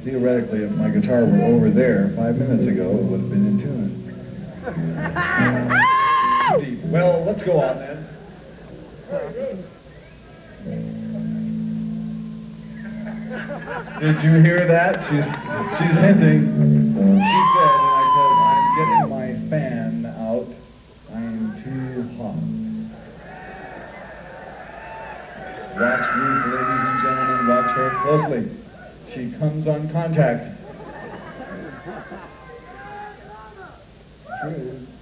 Theoretically, if my guitar were over there 5 minutes ago, it would have been in tune. Deep. Well, let's go on then. Did you hear that? She's hinting. She said, and I quote, "I'm getting my fan out. I'm too hot." Watch Ruth, ladies and gentlemen. Watch her closely. She comes on contact. It's true.